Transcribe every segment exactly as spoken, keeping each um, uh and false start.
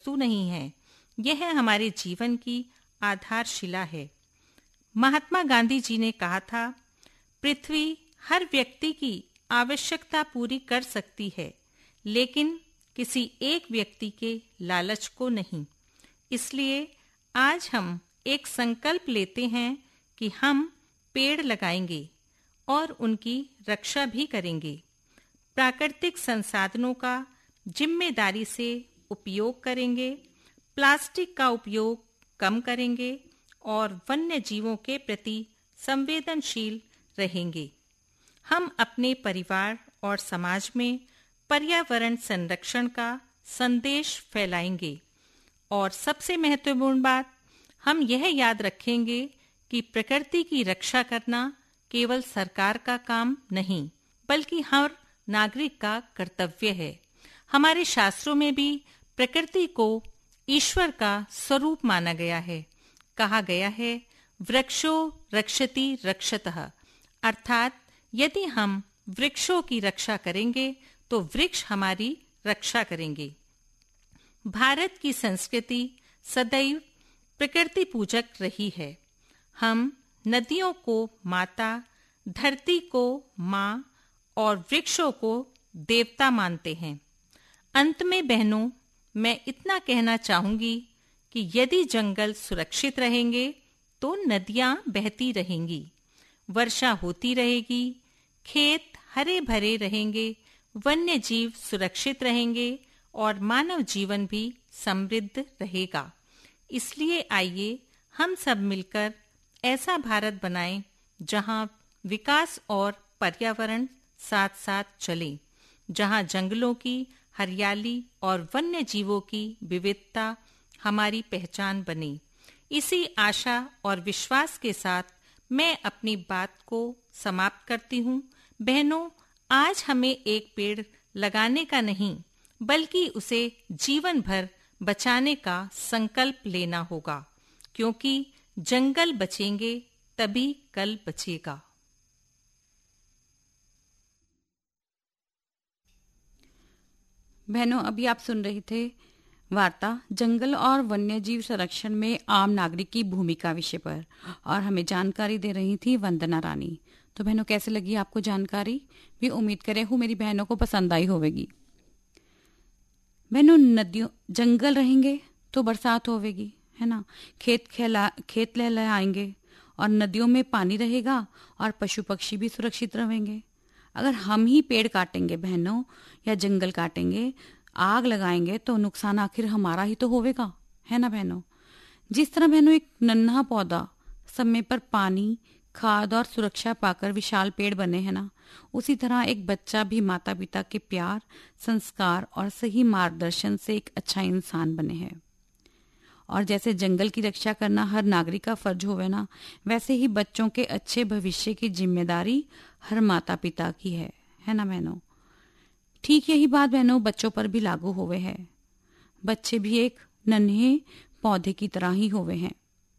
वस्तु नहीं है, यह हमारे जीवन की आधारशिला है। महात्मा गांधी जी ने कहा था, पृथ्वी हर व्यक्ति की आवश्यकता पूरी कर सकती है, लेकिन किसी एक व्यक्ति के लालच को नहीं। इसलिए आज हम एक संकल्प लेते हैं कि हम पेड़ लगाएंगे और उनकी रक्षा भी करेंगे। प्राकृतिक संसाधनों का जिम्मेदारी से उपयोग करेंगे, प्लास्टिक का उपयोग कम करेंगे और वन्य जीवों के प्रति संवेदनशील रहेंगे। हम अपने परिवार और समाज में पर्यावरण संरक्षण का संदेश फैलाएंगे और सबसे महत्वपूर्ण बात, हम यह याद रखेंगे कि प्रकृति की रक्षा करना केवल सरकार का काम नहीं, बल्कि हर नागरिक का कर्तव्य है। हमारे शास्त्रों में भी प्रकृति को ईश्वर का स्वरूप माना गया है। कहा गया है, वृक्षो रक्षति रक्षतः, अर्थात यदि हम वृक्षों की रक्षा करेंगे तो वृक्ष हमारी रक्षा करेंगे। भारत की संस्कृति सदैव प्रकृति पूजक रही है। हम नदियों को माता, धरती को माँ और वृक्षों को देवता मानते हैं। अंत में बहनों, मैं इतना कहना चाहूंगी कि यदि जंगल सुरक्षित रहेंगे तो नदियां बहती रहेंगी, वर्षा होती रहेगी, खेत हरे भरे रहेंगे, वन्य जीव सुरक्षित रहेंगे और मानव जीवन भी समृद्ध रहेगा। इसलिए आइए हम सब मिलकर ऐसा भारत बनाएं जहां विकास और पर्यावरण साथ साथ चले, जहां जंगलों की हरियाली और वन्य जीवों की विविधता हमारी पहचान बने। इसी आशा और विश्वास के साथ मैं अपनी बात को समाप्त करती हूँ। बहनों, आज हमें एक पेड़ लगाने का नहीं, बल्कि उसे जीवन भर बचाने का संकल्प लेना होगा, क्योंकि जंगल बचेंगे तभी कल बचेगा। बहनों, अभी आप सुन रहे थे वार्ता जंगल और वन्यजीव संरक्षण में आम नागरिक की भूमिका विषय पर, और हमें जानकारी दे रही थी वंदना रानी। तो बहनों, कैसे लगी आपको जानकारी? भी उम्मीद करे हूँ मेरी बहनों को पसंद आई होगी। बहनों, नदियों जंगल रहेंगे तो बरसात होवेगी, है ना, खेत खेला खेत लहलहाएंगे और नदियों में पानी रहेगा और पशु पक्षी भी सुरक्षित रहेंगे। अगर हम ही पेड़ काटेंगे बहनों या जंगल काटेंगे, आग लगाएंगे, तो नुकसान आखिर हमारा ही तो होवेगा, है ना बहनों। जिस तरह बहनों एक नन्हा पौधा समय पर पानी, खाद और सुरक्षा पाकर विशाल पेड़ बने हैं ना, उसी तरह एक बच्चा भी माता पिता के प्यार, संस्कार और सही मार्गदर्शन से एक अच्छा इंसान बने हैं। और जैसे जंगल की रक्षा करना हर नागरिक का फर्ज होवे ना, वैसे ही बच्चों के अच्छे भविष्य की जिम्मेदारी हर माता पिता की है, है ना बहनों। ठीक यही बात बहनों बच्चों पर भी लागू होवे है। बच्चे भी एक नन्हे पौधे की तरह ही होवे हैं।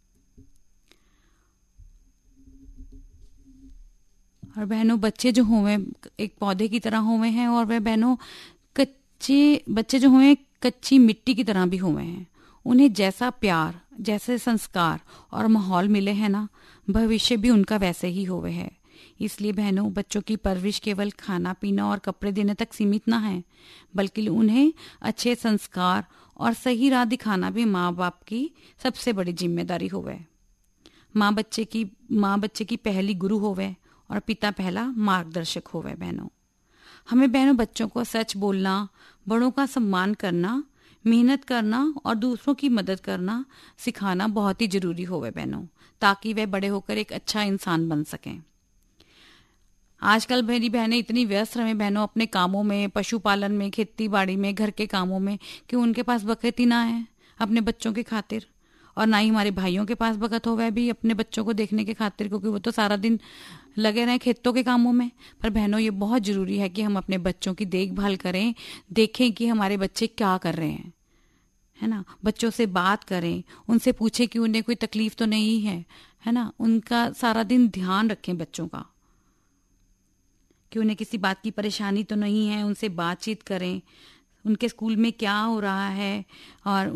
और बहनों, बच्चे जो हुए एक पौधे की तरह हुए हैं, और वह बहनों कच्चे बच्चे जो हुए कच्ची मिट्टी की तरह भी हुए हैं। उन्हें जैसा प्यार, जैसे संस्कार और माहौल मिले हैं ना, भविष्य भी उनका वैसे ही होवे है। इसलिए बहनों, बच्चों की परवरिश केवल खाना पीना और कपड़े देने तक सीमित ना है, बल्कि उन्हें अच्छे संस्कार और सही राह दिखाना भी माँ बाप की सबसे बड़ी जिम्मेदारी होवे। माँ बच्चे की माँ बच्चे की पहली गुरु होवे और पिता पहला मार्गदर्शक होवे। बहनों, हमें बहनों बच्चों को सच बोलना, बड़ों का सम्मान करना, मेहनत करना और दूसरों की मदद करना सिखाना बहुत ही जरूरी होवे बहनों, ताकि वे बड़े होकर एक अच्छा इंसान बन सकें। आजकल मेरी बहनें इतनी व्यस्त रहे बहनों अपने कामों में, पशुपालन में, खेती बाड़ी में, घर के कामों में, कि उनके पास वक्त ही ना है अपने बच्चों के खातिर। और ना ही हमारे भाइयों के पास वक्त हो वह भी अपने बच्चों को देखने के खातिर, क्योंकि वो तो सारा दिन लगे रहे खेतों के कामों में। पर बहनों, ये बहुत जरूरी है कि हम अपने बच्चों की देखभाल करें, देखें कि हमारे बच्चे क्या कर रहे हैं, है ना। बच्चों से बात करें, उनसे पूछें कि उन्हें कोई तकलीफ तो नहीं है, है ना। उनका सारा दिन ध्यान रखें बच्चों का, कि उन्हें किसी बात की परेशानी तो नहीं है। उनसे बातचीत करें, उनके स्कूल में क्या हो रहा है और